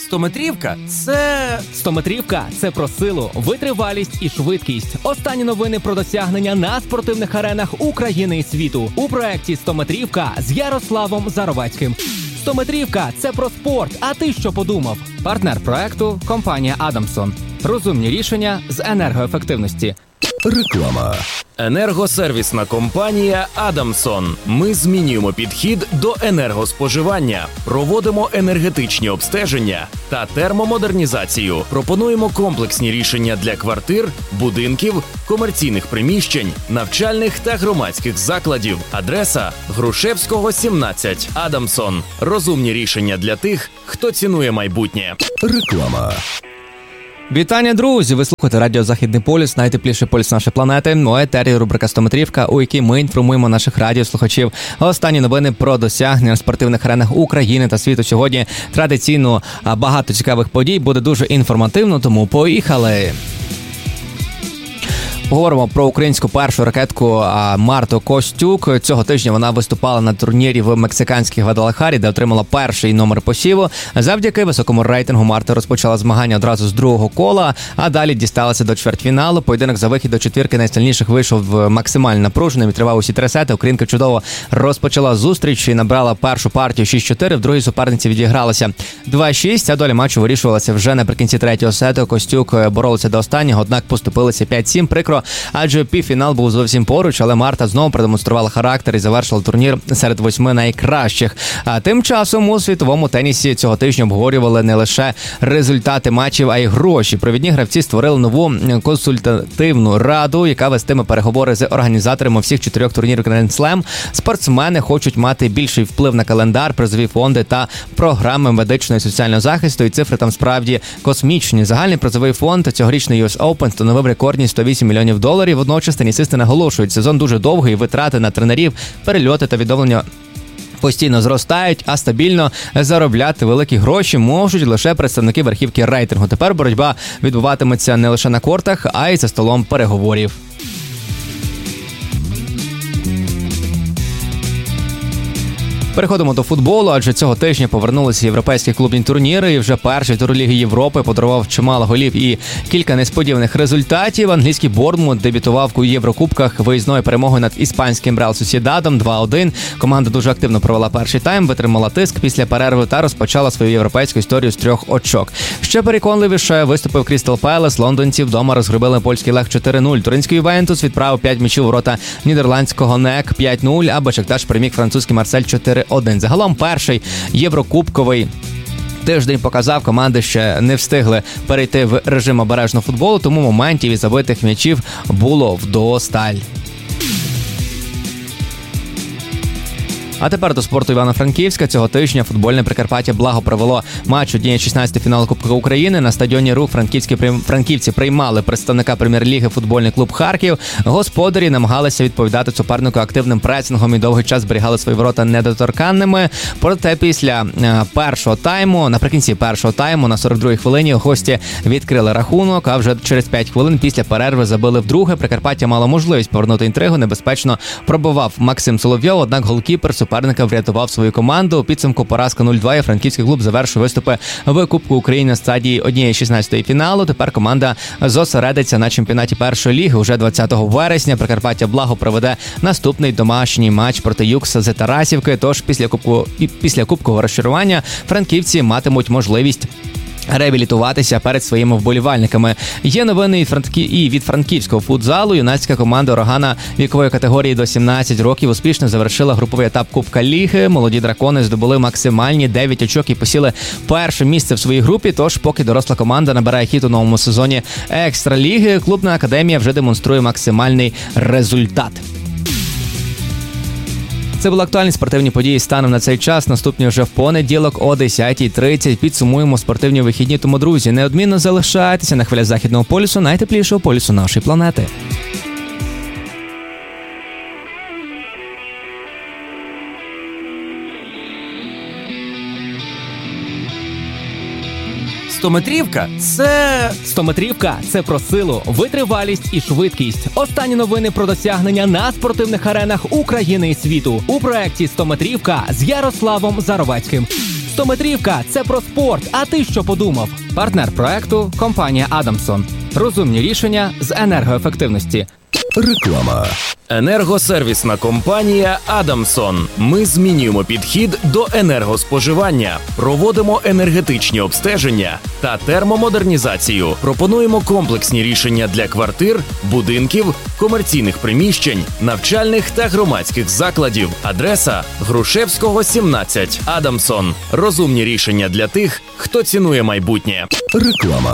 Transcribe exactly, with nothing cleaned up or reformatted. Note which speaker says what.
Speaker 1: Стометрівка – це...
Speaker 2: Стометрівка – це про силу, витривалість і швидкість. Останні новини про досягнення на спортивних аренах України і світу. У проєкті «Стометрівка» з Ярославом Заровецьким. Стометрівка – це про спорт, а ти що подумав? Партнер проекту – компанія «Адамсон». Розумні рішення з енергоефективності.
Speaker 3: Реклама.
Speaker 1: Енергосервісна компанія «Адамсон». Ми змінюємо підхід до енергоспоживання, проводимо енергетичні обстеження та термомодернізацію. Пропонуємо комплексні рішення для квартир, будинків, комерційних приміщень, навчальних та громадських закладів. Адреса – Грушевського, сімнадцять. «Адамсон». Розумні рішення для тих, хто цінує майбутнє.
Speaker 3: Реклама.
Speaker 2: Вітання, друзі! Ви слухаєте Радіо Західний полюс, найтепліший полюс нашої планети. У етері рубрика «Стометрівка», у якій ми інформуємо наших радіослухачів останні новини про досягнення на спортивних аренах України та світу. Сьогодні традиційно багато цікавих подій, буде дуже інформативно, тому поїхали! Поговоримо про українську першу ракетку Марту Костюк. Цього тижня вона виступала на турнірі в мексиканській Гвадалахарі, де отримала перший номер посіву. Завдяки високому рейтингу Марта розпочала змагання одразу з другого кола, а далі дісталася до чвертьфіналу. Поєдинок за вихід до четвірки найсильніших вийшов максимально напруженим і тривав усі три сети. Українка чудово розпочала зустріч і набрала першу партію шість чотири. В другій суперниці відігралася два шість, а доля матчу вирішувалася вже наприкінці третього сету. Костюк боролася до останнього, однак поступилися п'ять сім. Прикро, адже півфінал був зовсім поруч, але Марта знову продемонструвала характер і завершила турнір серед восьми найкращих. А тим часом у світовому тенісі цього тижня обговорювали не лише результати матчів, а й гроші. Провідні гравці створили нову консультативну раду, яка вестиме переговори з організаторами всіх чотирьох турнірів Grand Slam. Спортсмени хочуть мати більший вплив на календар, призові фонди та програми медичного і соціального захисту, і цифри там справді космічні. Загальний призовий фонд цьогорічний ю ес Open становив рекордні сто вісім мільйонів доларів. Водночас тенісисти наголошують, сезон дуже довгий, витрати на тренерів, перельоти та відновлення постійно зростають, а стабільно заробляти великі гроші можуть лише представники верхівки рейтингу. Тепер боротьба відбуватиметься не лише на кортах, а й за столом переговорів. Переходимо до футболу, адже цього тижня повернулися європейські клубні турніри, і вже перший тур Ліги Європи подарував чимало голів і кілька несподіваних результатів. Англійський Борнмут дебютував у Єврокубках виїзною перемогою над іспанським Реал Сосєдадом два один. Команда дуже активно провела перший тайм, витримала тиск після перерви та розпочала свою європейську історію з трьох очок. Ще переконливіше виступив Крістал Пелес. Лондонці вдома розгромили польський Лех чотири нуль. Туринський Ювентус відправив п'ять м'ячів у ворота нідерландського НЕК п'ять нуль, а Бешикташ переміг французький Марсель чотири один. Загалом перший єврокубковий тиждень показав, команди ще не встигли перейти в режим обережного футболу, тому моментів і забитих м'ячів було вдосталь. А тепер до спорту Івано-Франківська. Цього тижня футбольне Прикарпаття Благо провело матч однієї шістнадцятої фіналу Кубка України. На стадіоні «Рух» франківські франківці приймали представника прем'єр-ліги футбольний клуб «Харків». Господарі намагалися відповідати супернику активним пресингом і довгий час зберігали свої ворота недоторканними. Проте після першого тайму, наприкінці першого тайму, на сорок другій хвилині гості відкрили рахунок, а вже через п'ять хвилин після перерви забили вдруге. Прикарпаття мало можливість повернути інтригу, небезпечно пробивав Максим Соловйов, однак голкіпер суперника врятував свою команду. У підсумку поразка нуль два, і франківський клуб завершує виступи в Кубку України на стадії однієї шістнадцятої фіналу. Тепер команда зосередиться на чемпіонаті першої ліги. Уже двадцятого вересня Прикарпаття Благо проведе наступний домашній матч проти Юкса з Тарасівки. Тож після кубку після кубкового розчарування франківці матимуть можливість реабілітуватися перед своїми вболівальниками. Є новини і від франківського футзалу. Юнацька команда «Рогана» вікової категорії до сімнадцяти років успішно завершила груповий етап Кубка Ліги. Молоді дракони здобули максимальні дев'ять очок і посіли перше місце в своїй групі. Тож, поки доросла команда набирає хід у новому сезоні Екстраліги, клубна академія вже демонструє максимальний результат. Це були актуальні спортивні події станом на цей час. Наступні вже в понеділок о десятій тридцять. Підсумуємо спортивні вихідні. Тому, друзі, неодмінно залишайтеся на хвилях Західного полюсу, найтеплішого полюсу нашої планети.
Speaker 1: Стометрівка – це...
Speaker 2: Стометрівка – це про силу, витривалість і швидкість. Останні новини про досягнення на спортивних аренах України і світу. У проєкті «Стометрівка» з Ярославом Заровецьким.
Speaker 4: Стометрівка – це про спорт, а ти що подумав? Партнер проекту – компанія «Адамсон». Розумні рішення з енергоефективності.
Speaker 3: Реклама.
Speaker 1: Енергосервісна компанія «Адамсон». Ми змінюємо підхід до енергоспоживання, проводимо енергетичні обстеження та термомодернізацію. Пропонуємо комплексні рішення для квартир, будинків, комерційних приміщень, навчальних та громадських закладів. Адреса – Грушевського, сімнадцять. «Адамсон». Розумні рішення для тих, хто цінує майбутнє.
Speaker 3: Реклама.